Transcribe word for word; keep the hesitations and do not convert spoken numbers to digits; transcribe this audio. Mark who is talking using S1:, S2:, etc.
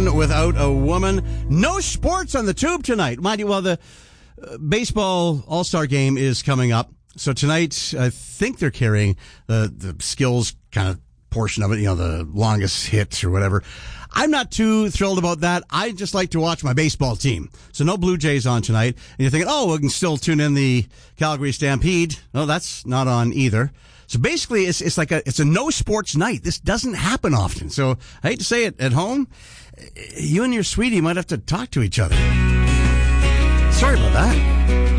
S1: man without a woman. No sports on the tube tonight. Mind you, well, the uh, baseball all-star game is coming up. So tonight, I think they're carrying the, the skills kind of portion of it, you know, the longest hits or whatever. I'm not too thrilled about that. I just like to watch my baseball team. So no Blue Jays on tonight. And you're thinking, oh, we can still tune in the Calgary Stampede. No, that's not on either. So basically, it's it's like a it's a no sports night. This doesn't happen often. So I hate to say it, at home, you and your sweetie might have to talk to each other. Sorry about that.